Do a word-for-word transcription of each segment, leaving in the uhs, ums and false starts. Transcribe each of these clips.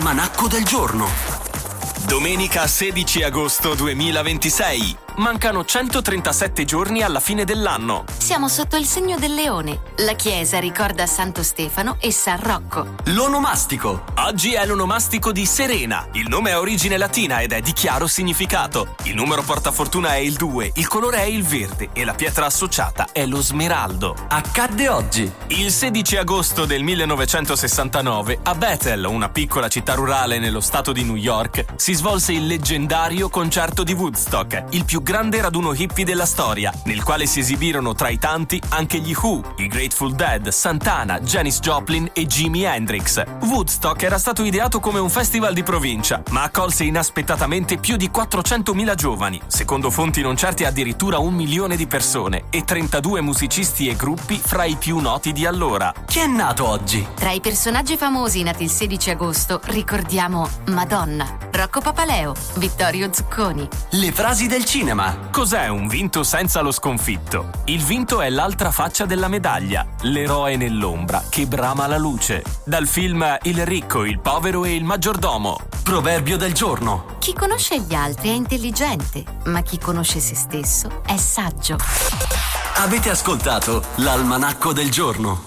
Manacco del giorno. Domenica sedici agosto duemilaventisei. Mancano centotrentasette giorni alla fine dell'anno. Siamo sotto il segno del leone. La chiesa ricorda Santo Stefano e San Rocco. L'onomastico. Oggi è l'onomastico di Serena. Il nome ha origine latina ed è di chiaro significato. Il numero portafortuna è il due, il colore è il verde e la pietra associata è lo smeraldo. Accadde oggi. Il sedici agosto del millenovecentosessantanove a Bethel, una piccola città rurale nello stato di New York, si svolse il leggendario concerto di Woodstock, il più grande raduno hippie della storia, nel quale si esibirono tra i tanti anche gli Who, i Grateful Dead, Santana, Janis Joplin e Jimi Hendrix. Woodstock era stato ideato come un festival di provincia, ma accolse inaspettatamente più di quattrocentomila giovani, secondo fonti non certe addirittura un milione di persone e trentadue musicisti e gruppi fra i più noti di allora. Chi è nato oggi? Tra i personaggi famosi nati il sedici agosto ricordiamo Madonna, Rocco Papaleo, Vittorio Zucconi. Le frasi del cinema. Cos'è un vinto senza lo sconfitto? Il vinto è l'altra faccia della medaglia, l'eroe nell'ombra che brama la luce. Dal film Il ricco, il povero e il maggiordomo. Proverbio del giorno. Chi conosce gli altri è intelligente, ma chi conosce se stesso è saggio. Avete ascoltato l'Almanacco del giorno.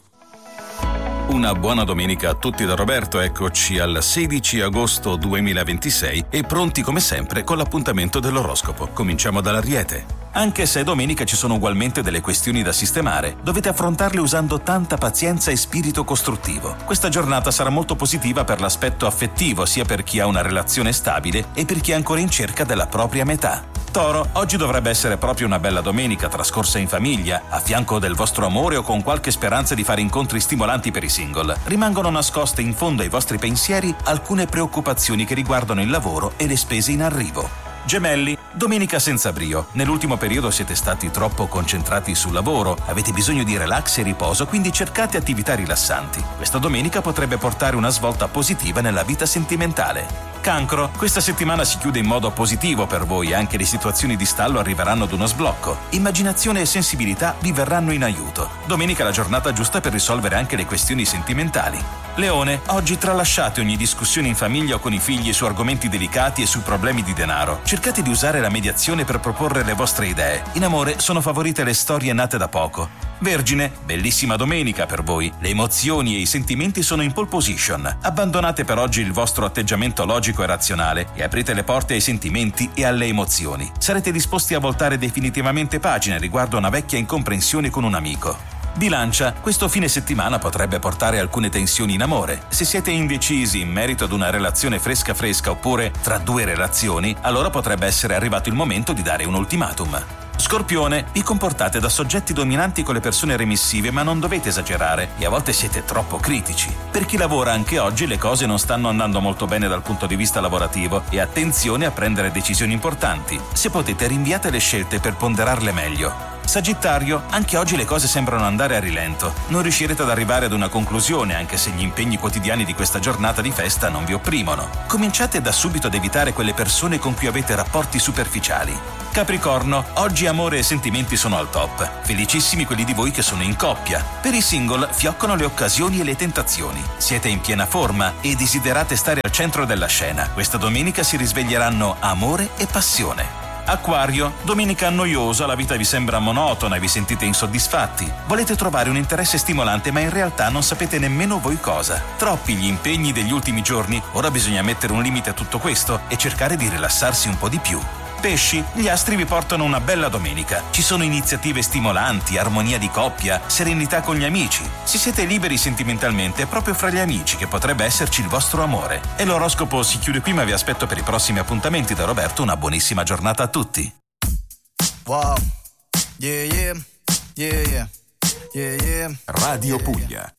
Una buona domenica a tutti da Roberto, eccoci al sedici agosto duemilaventisei e pronti come sempre con l'appuntamento dell'oroscopo. Cominciamo dall'Ariete. Anche se domenica ci sono ugualmente delle questioni da sistemare, dovete affrontarle usando tanta pazienza e spirito costruttivo. Questa giornata sarà molto positiva per l'aspetto affettivo, sia per chi ha una relazione stabile e per chi è ancora in cerca della propria metà. Toro, oggi dovrebbe essere proprio una bella domenica trascorsa in famiglia, a fianco del vostro amore o con qualche speranza di fare incontri stimolanti per i single. Rimangono nascoste in fondo ai vostri pensieri alcune preoccupazioni che riguardano il lavoro e le spese in arrivo. Gemelli, domenica senza brio. Nell'ultimo periodo siete stati troppo concentrati sul lavoro, avete bisogno di relax e riposo, quindi cercate attività rilassanti. Questa domenica potrebbe portare una svolta positiva nella vita sentimentale. Cancro, questa settimana si chiude in modo positivo per voi, anche le situazioni di stallo arriveranno ad uno sblocco. Immaginazione e sensibilità vi verranno in aiuto. Domenica è la giornata giusta per risolvere anche le questioni sentimentali. Leone, oggi tralasciate ogni discussione in famiglia o con i figli su argomenti delicati e su problemi di denaro. Cercate di usare la mediazione per proporre le vostre idee. In amore sono favorite le storie nate da poco. Vergine, bellissima domenica per voi. Le emozioni e i sentimenti sono in pole position. Abbandonate per oggi il vostro atteggiamento logico e razionale e aprite le porte ai sentimenti e alle emozioni. Sarete disposti a voltare definitivamente pagina riguardo a una vecchia incomprensione con un amico. Bilancia, questo fine settimana potrebbe portare alcune tensioni in amore. Se siete indecisi in merito ad una relazione fresca fresca oppure tra due relazioni, allora potrebbe essere arrivato il momento di dare un ultimatum. Scorpione, vi comportate da soggetti dominanti con le persone remissive, ma non dovete esagerare e a volte siete troppo critici. Per chi lavora anche oggi le cose non stanno andando molto bene dal punto di vista lavorativo e attenzione a prendere decisioni importanti. Se potete, rinviate le scelte per ponderarle meglio. Sagittario, anche oggi le cose sembrano andare a rilento. Non riuscirete ad arrivare ad una conclusione anche se gli impegni quotidiani di questa giornata di festa non vi opprimono. Cominciate da subito ad evitare quelle persone con cui avete rapporti superficiali. Capricorno, oggi amore e sentimenti sono al top. Felicissimi quelli di voi che sono in coppia. Per i single fioccano le occasioni e le tentazioni. Siete in piena forma e desiderate stare al centro della scena. Questa domenica si risveglieranno amore e passione. Acquario, domenica noiosa, la vita vi sembra monotona e vi sentite insoddisfatti. Volete trovare un interesse stimolante ma in realtà non sapete nemmeno voi cosa. Troppi gli impegni degli ultimi giorni, ora bisogna mettere un limite a tutto questo e cercare di rilassarsi un po' di più. Pesci, gli astri vi portano una bella domenica. Ci sono iniziative stimolanti, armonia di coppia, serenità con gli amici. Se siete liberi sentimentalmente è proprio fra gli amici che potrebbe esserci il vostro amore. E l'oroscopo si chiude qui, ma vi aspetto per i prossimi appuntamenti. Da Roberto una buonissima giornata a tutti. Wow. Yeah, yeah. Yeah, yeah. Yeah, yeah. Radio Puglia.